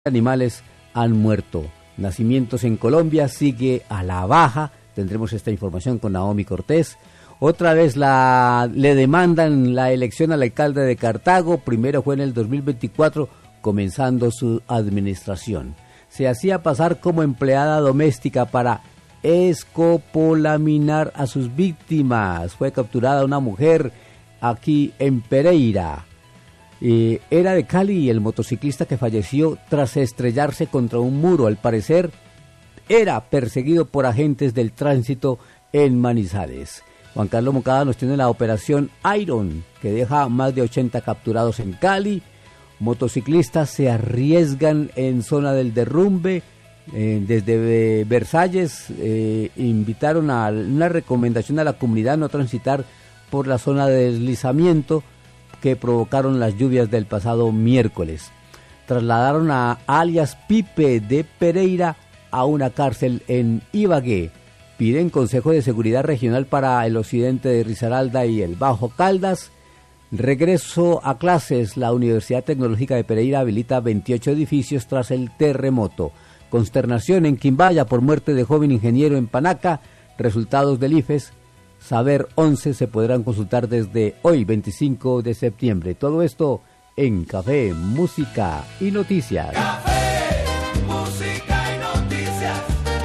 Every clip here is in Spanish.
animales han muerto. Nacimientos en Colombia sigue a la baja. Tendremos esta información con Naomi Cortés. Otra vez le demandan la elección al alcalde de Cartago. Primero fue en el 2024, comenzando su administración. Se hacía pasar como empleada doméstica para escopolaminar a sus víctimas. Fue capturada una mujer aquí en Pereira. Era de Cali y el motociclista que falleció tras estrellarse contra un muro. Al parecer era perseguido por agentes del tránsito en Manizales. Juan Carlos Moncada nos tiene la operación Iron, que deja más de 80 capturados en Cali. Motociclistas se arriesgan en zona del derrumbe. Desde Versalles invitaron a una recomendación a la comunidad no transitar por la zona de deslizamiento que provocaron las lluvias del pasado miércoles. Trasladaron a alias Pipe de Pereira a una cárcel en Ibagué. Piden Consejo de Seguridad Regional para el occidente de Risaralda y el Bajo Caldas. Regreso a clases. La Universidad Tecnológica de Pereira habilita 28 edificios tras el terremoto. Consternación en Quimbaya por muerte de joven ingeniero en Panaca. Resultados del IFES Saber 11 se podrán consultar desde hoy, 25 de septiembre. Todo esto en Café, Música y Noticias. Café, Música y Noticias.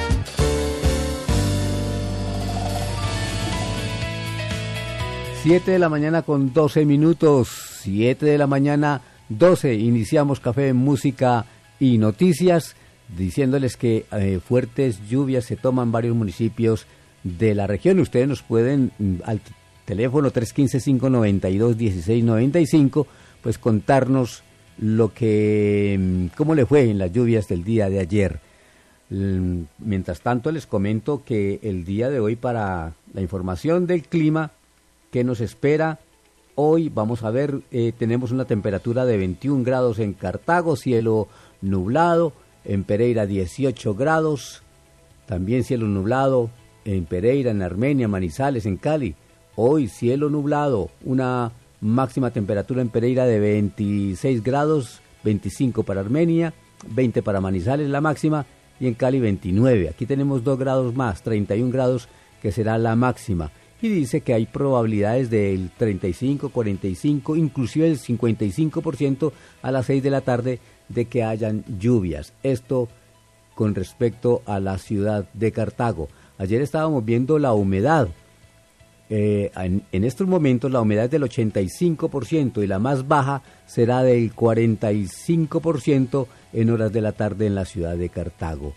Siete de la mañana con 12 minutos. 7 de la mañana 12. Iniciamos Café, Música y Noticias, diciéndoles que fuertes lluvias se toman varios municipios de la región. Ustedes nos pueden al teléfono 315-592-1695 pues contarnos cómo le fue en las lluvias del día de ayer. Mientras tanto les comento que el día de hoy, para la información del clima que nos espera hoy, vamos a ver, tenemos una temperatura de 21 grados en Cartago, cielo nublado, en Pereira 18 grados, también cielo nublado en Pereira, en Armenia, Manizales, en Cali. Hoy cielo nublado, una máxima temperatura en Pereira de 26 grados, 25 para Armenia, 20 para Manizales la máxima, y en Cali 29. Aquí tenemos 2 grados más, 31 grados que será la máxima. Y dice que hay probabilidades del 35, 45, inclusive el 55% a las 6 de la tarde de que hayan lluvias. Esto con respecto a la ciudad de Cartago. Ayer estábamos viendo la humedad. En estos momentos la humedad es del 85% y la más baja será del 45% en horas de la tarde en la ciudad de Cartago.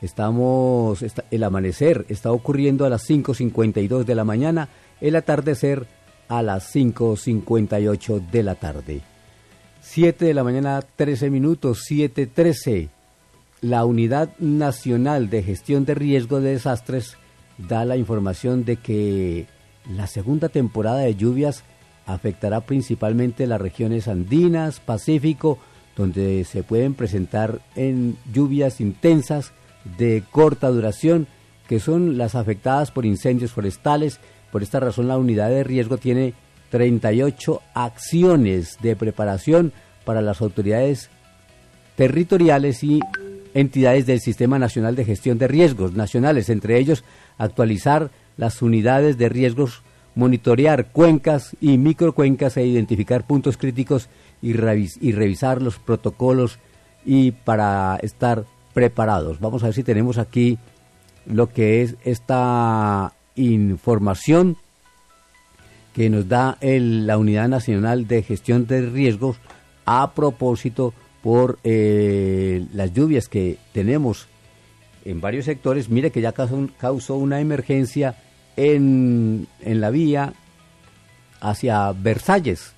El amanecer está ocurriendo a las 5:52 de la mañana, el atardecer a las 5:58 de la tarde. 7 de la mañana, 13 minutos, 7:13. La Unidad Nacional de Gestión de Riesgo de Desastres da la información de que la segunda temporada de lluvias afectará principalmente las regiones andinas, Pacífico, donde se pueden presentar en lluvias intensas de corta duración, que son las afectadas por incendios forestales. Por esta razón, la unidad de riesgo tiene 38 acciones de preparación para las autoridades territoriales y entidades del Sistema Nacional de Gestión de Riesgos Nacionales, entre ellos actualizar las unidades de riesgos, monitorear cuencas y microcuencas e identificar puntos críticos y revisar los protocolos y para estar preparados. Vamos a ver si tenemos aquí lo que es esta información que nos da la Unidad Nacional de Gestión de Riesgos a propósito por las lluvias que tenemos en varios sectores. Mire que ya causó una emergencia en la vía hacia Versalles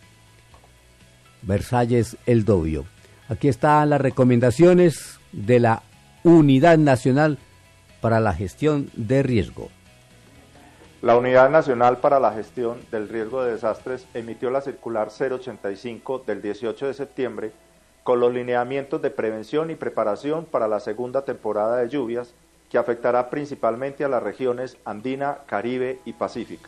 El Dobio. Aquí están las recomendaciones de la Unidad Nacional para la Gestión de Riesgo. La Unidad Nacional para la Gestión del Riesgo de Desastres emitió la circular 085 del 18 de septiembre con los lineamientos de prevención y preparación para la segunda temporada de lluvias que afectará principalmente a las regiones andina, Caribe y Pacífica.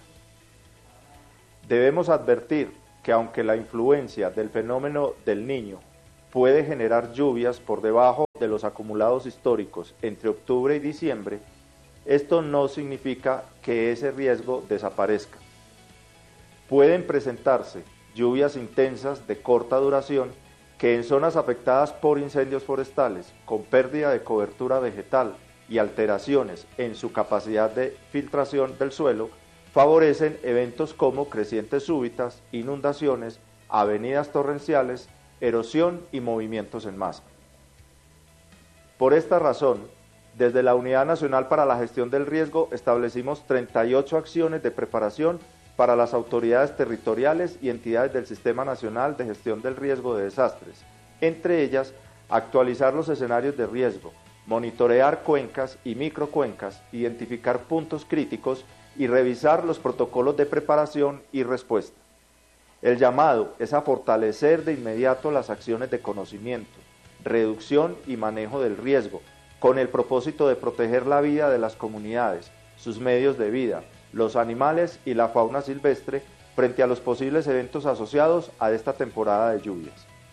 Debemos advertir que aunque la influencia del fenómeno del Niño puede generar lluvias por debajo de los acumulados históricos entre octubre y diciembre, esto no significa que ese riesgo desaparezca. Pueden presentarse lluvias intensas de corta duración que en zonas afectadas por incendios forestales, con pérdida de cobertura vegetal y alteraciones en su capacidad de filtración del suelo, favorecen eventos como crecientes súbitas, inundaciones, avenidas torrenciales, erosión y movimientos en masa. Por esta razón, desde la Unidad Nacional para la Gestión del Riesgo establecimos 38 acciones de preparación para las autoridades territoriales y entidades del Sistema Nacional de Gestión del Riesgo de Desastres, entre ellas actualizar los escenarios de riesgo, monitorear cuencas y microcuencas, identificar puntos críticos y revisar los protocolos de preparación y respuesta. El llamado es a fortalecer de inmediato las acciones de conocimiento, reducción y manejo del riesgo, con el propósito de proteger la vida de las comunidades, sus medios de vida, los animales y la fauna silvestre frente a los posibles eventos asociados a esta temporada de lluvias.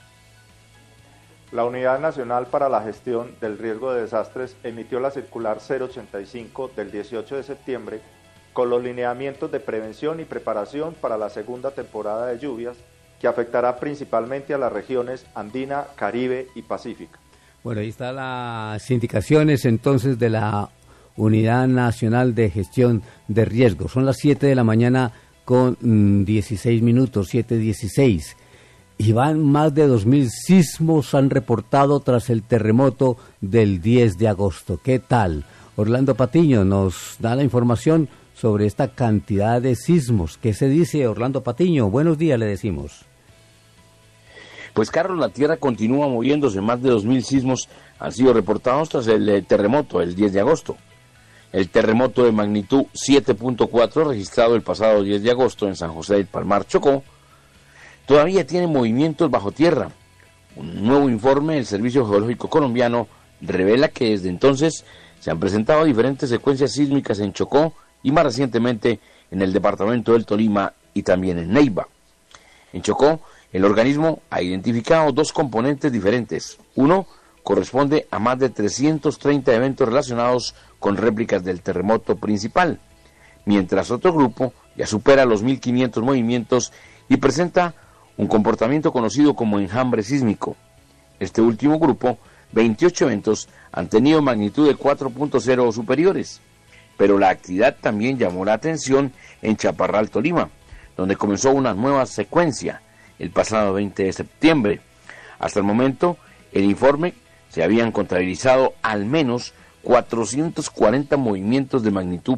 La Unidad Nacional para la Gestión del Riesgo de Desastres emitió la circular 085 del 18 de septiembre con los lineamientos de prevención y preparación para la segunda temporada de lluvias que afectará principalmente a las regiones andina, Caribe y Pacífica. Bueno, ahí están las indicaciones entonces de la Unidad Nacional de Gestión de Riesgo. Son las 7 de la mañana con 16 minutos, 7:16. Y van más de 2.000 sismos han reportado tras el terremoto del 10 de agosto. ¿Qué tal? Orlando Patiño nos da la información sobre esta cantidad de sismos. ¿Qué se dice, Orlando Patiño? Buenos días, le decimos. Pues, Carlos, la Tierra continúa moviéndose. Más de 2.000 sismos han sido reportados tras el terremoto el 10 de agosto. El terremoto de magnitud 7.4 registrado el pasado 10 de agosto en San José del Palmar, Chocó, todavía tiene movimientos bajo tierra. Un nuevo informe del Servicio Geológico Colombiano revela que desde entonces se han presentado diferentes secuencias sísmicas en Chocó y más recientemente en el departamento del Tolima y también en Neiva. En Chocó, el organismo ha identificado dos componentes diferentes. Uno corresponde a más de 330 eventos relacionados con réplicas del terremoto principal, mientras otro grupo ya supera los 1.500 movimientos y presenta un comportamiento conocido como enjambre sísmico. Este último grupo, 28 eventos, han tenido magnitud de 4.0 o superiores, pero la actividad también llamó la atención en Chaparral, Tolima, donde comenzó una nueva secuencia el pasado 20 de septiembre. Hasta el momento, el informe se habían contabilizado al menos 440 movimientos de magnitud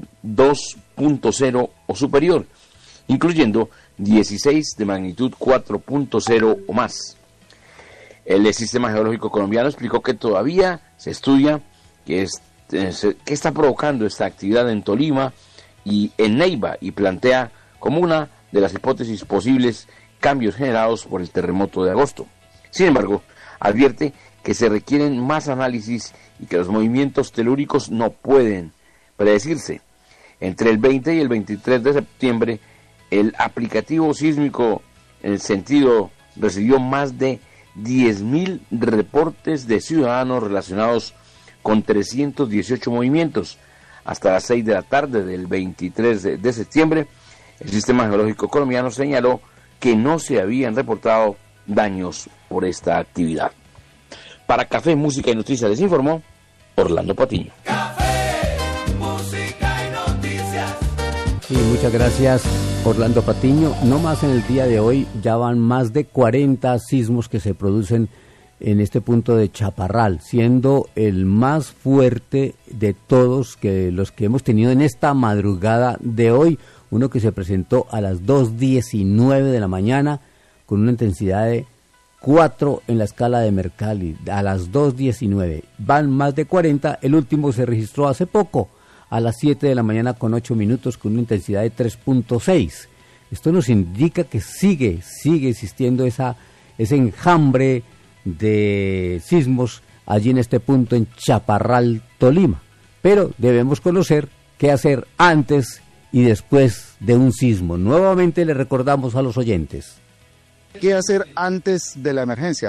2.0 o superior, incluyendo 16 de magnitud 4.0 o más. El Sistema Geológico Colombiano explicó que todavía se estudia qué está provocando esta actividad en Tolima y en Neiva, y plantea como una de las hipótesis posibles cambios generados por el terremoto de agosto. Sin embargo, advierte que se requieren más análisis y que los movimientos telúricos no pueden predecirse. Entre el 20 y el 23 de septiembre, el aplicativo sísmico en el sentido recibió más de 10.000 reportes de ciudadanos relacionados con 318 movimientos. Hasta las 6 de la tarde del 23 de septiembre, el Sistema Geológico Colombiano señaló que no se habían reportado daños por esta actividad. Para Café, Música y Noticias les informó Orlando Patiño. Café, música y noticias. Sí, muchas gracias, Orlando Patiño. No más en el día de hoy, ya van más de 40 sismos que se producen en este punto de Chaparral, siendo el más fuerte de todos que los que hemos tenido en esta madrugada de hoy, uno que se presentó a las 2:19 de la mañana con una intensidad de 4 en la escala de Mercalli, a las 2:19. Van más de 40, el último se registró hace poco, a las 7 de la mañana con 8 minutos, con una intensidad de 3.6. Esto nos indica que sigue existiendo ese enjambre de sismos allí en este punto en Chaparral, Tolima. Pero debemos conocer qué hacer antes y después de un sismo. Nuevamente le recordamos a los oyentes. ¿Qué hacer antes de la emergencia?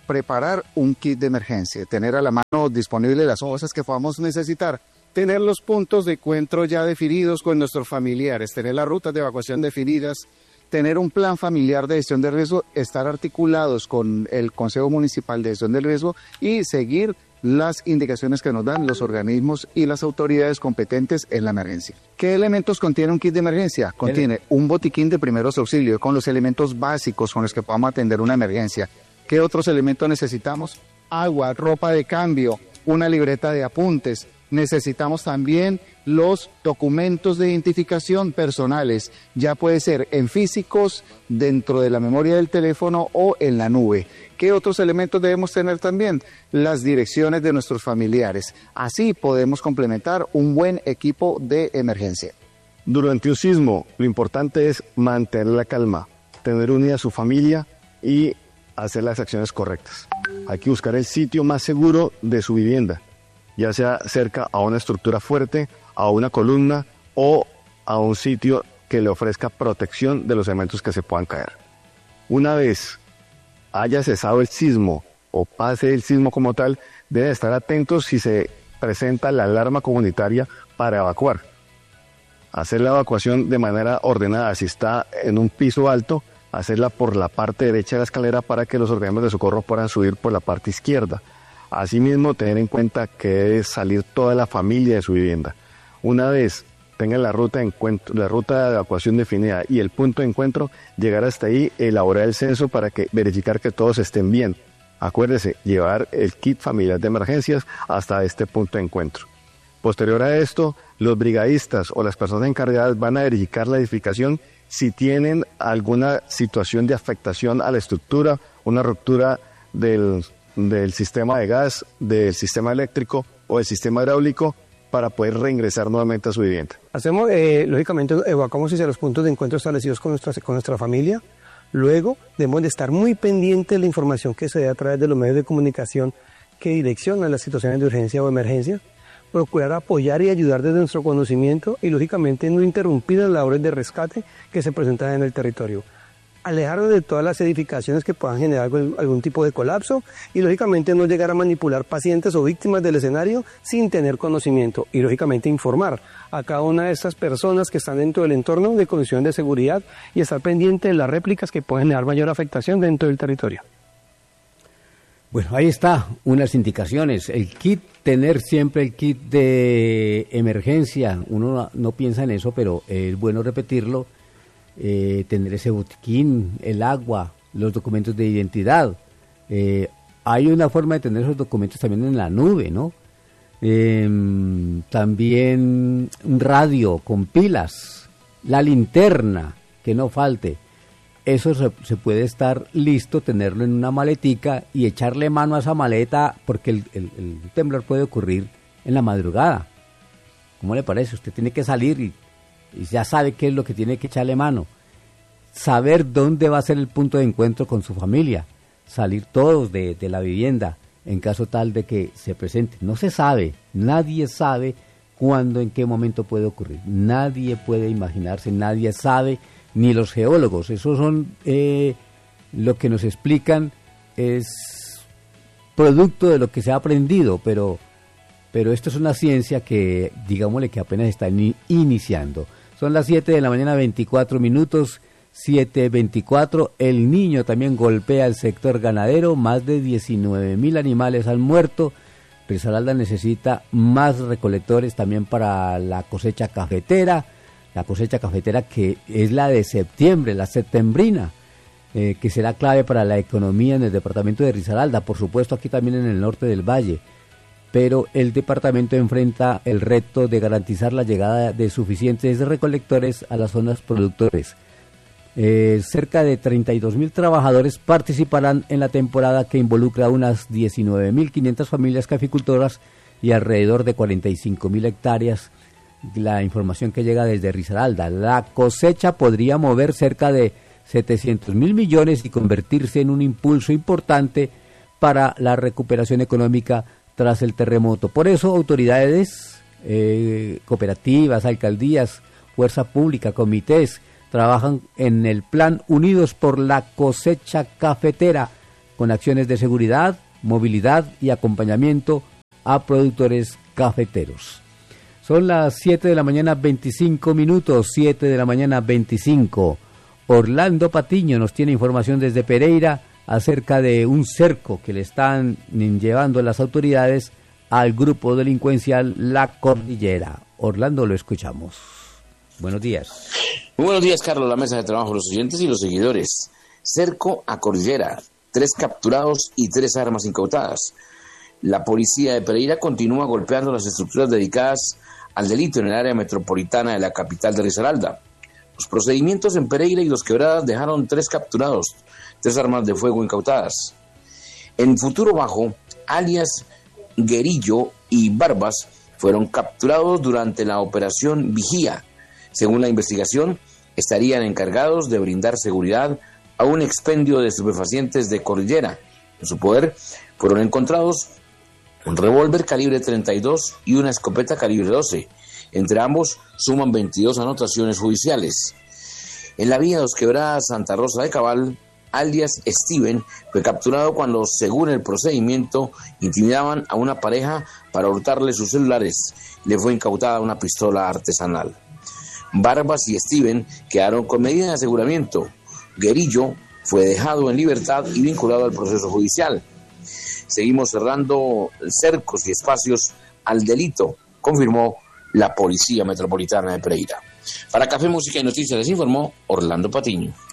preparar un kit de emergencia, tener a la mano disponible las cosas que podamos necesitar, tener los puntos de encuentro ya definidos con nuestros familiares, tener las rutas de evacuación definidas, tener un plan familiar de gestión de riesgo, estar articulados con el Consejo Municipal de Gestión del Riesgo y seguir las indicaciones que nos dan los organismos y las autoridades competentes en la emergencia. ¿Qué elementos contiene un kit de emergencia? Contiene un botiquín de primeros auxilios con los elementos básicos con los que podamos atender una emergencia. ¿Qué otros elementos necesitamos? Agua, ropa de cambio, una libreta de apuntes. Necesitamos también los documentos de identificación personales, ya puede ser en físicos, dentro de la memoria del teléfono o en la nube. ¿Qué otros elementos debemos tener también? Las direcciones de nuestros familiares. Así podemos complementar un buen equipo de emergencia. Durante un sismo, lo importante es mantener la calma, tener unida a su familia y hacer las acciones correctas. Hay que buscar el sitio más seguro de su vivienda, ya sea cerca a una estructura fuerte, a una columna o a un sitio que le ofrezca protección de los elementos que se puedan caer. Una vez haya cesado el sismo o pase el sismo como tal, deben estar atentos si se presenta la alarma comunitaria para evacuar. Hacer la evacuación de manera ordenada, si está en un piso alto, hacerla por la parte derecha de la escalera para que los organismos de socorro puedan subir por la parte izquierda. Asimismo, tener en cuenta que debe salir toda la familia de su vivienda. Una vez tengan la ruta de evacuación definida y el punto de encuentro, llegar hasta ahí, elaborar el censo para verificar que todos estén bien. Acuérdese, llevar el kit familiar de emergencias hasta este punto de encuentro. Posterior a esto, los brigadistas o las personas encargadas van a verificar la edificación si tienen alguna situación de afectación a la estructura, una ruptura del sistema de gas, del sistema eléctrico o del sistema hidráulico para poder reingresar nuevamente a su vivienda. Hacemos, lógicamente, evacuamos hacia los puntos de encuentro establecidos con nuestra familia. Luego, debemos de estar muy pendientes de la información que se dé a través de los medios de comunicación que direccionan las situaciones de urgencia o emergencia. Procurar apoyar y ayudar desde nuestro conocimiento y, lógicamente, no interrumpir las labores de rescate que se presentan en el territorio. Alejarnos de todas las edificaciones que puedan generar algún tipo de colapso y, lógicamente, no llegar a manipular pacientes o víctimas del escenario sin tener conocimiento y, lógicamente, informar a cada una de estas personas que están dentro del entorno de condiciones de seguridad y estar pendiente de las réplicas que pueden generar mayor afectación dentro del territorio. Bueno, ahí está, unas indicaciones. El kit, tener siempre el kit de emergencia. Uno no piensa en eso, pero es bueno repetirlo. Tener ese botiquín, el agua, los documentos de identidad. Hay una forma de tener esos documentos también en la nube, ¿no? También un radio con pilas, la linterna, que no falte. Eso se puede estar listo, tenerlo en una maletica y echarle mano a esa maleta, porque el temblor puede ocurrir en la madrugada. ¿Cómo le parece? Usted tiene que salir y ya sabe qué es lo que tiene que echarle mano. Saber dónde va a ser el punto de encuentro con su familia. Salir todos de la vivienda en caso tal de que se presente. No se sabe, nadie sabe cuándo, en qué momento puede ocurrir. Nadie puede imaginarse, nadie sabe, ni los geólogos. Esos son lo que nos explican, es producto de lo que se ha aprendido, pero esto es una ciencia que, digámosle, que apenas está iniciando. Son las 7 de la mañana, 24 minutos, 7:24. El Niño también golpea el sector ganadero, más de 19.000 animales han muerto. Risaralda necesita más recolectores también para la cosecha cafetera que es la de septiembre, la septembrina, que será clave para la economía en el departamento de Risaralda, por supuesto aquí también en el norte del valle. Pero el departamento enfrenta el reto de garantizar la llegada de suficientes recolectores a las zonas productores. Cerca de 32.000 trabajadores participarán en la temporada, que involucra unas 19.500 familias caficultoras y alrededor de 45.000 hectáreas. La información que llega desde Risaralda. La cosecha podría mover cerca de 700.000 millones y convertirse en un impulso importante para la recuperación económica tras el terremoto. Por eso autoridades, cooperativas, alcaldías, fuerza pública, comités, trabajan en el plan Unidos por la Cosecha Cafetera, con acciones de seguridad, movilidad y acompañamiento a productores cafeteros. Son las 7 de la mañana 25 minutos, 7 de la mañana 25. Orlando Patiño nos tiene información desde Pereira acerca de un cerco que le están llevando las autoridades al grupo delincuencial La Cordillera. Orlando, lo escuchamos. Buenos días. Muy buenos días, Carlos, la mesa de trabajo, los oyentes y los seguidores. Cerco a Cordillera, 3 capturados y 3 armas incautadas. La policía de Pereira continúa golpeando las estructuras dedicadas al delito en el área metropolitana de la capital de Risaralda. Los procedimientos en Pereira y Los Quebradas dejaron 3 capturados, 3 armas de fuego incautadas. En Futuro Bajo, alias Guerillo y Barbas fueron capturados durante la operación Vigía. Según la investigación, estarían encargados de brindar seguridad a un expendio de estupefacientes de Cordillera. En su poder fueron encontrados un revólver calibre 32 y una escopeta calibre 12. Entre ambos suman 22 anotaciones judiciales. En la vía Dos Quebradas, Santa Rosa de Cabal, alias Steven, fue capturado cuando, según el procedimiento, intimidaban a una pareja para hurtarle sus celulares. Le fue incautada una pistola artesanal. Barbas y Steven quedaron con medida de aseguramiento. Guerillo fue dejado en libertad y vinculado al proceso judicial. Seguimos cerrando cercos y espacios al delito, confirmó la Policía Metropolitana de Pereira. Para Café, Música y Noticias les informó Orlando Patiño.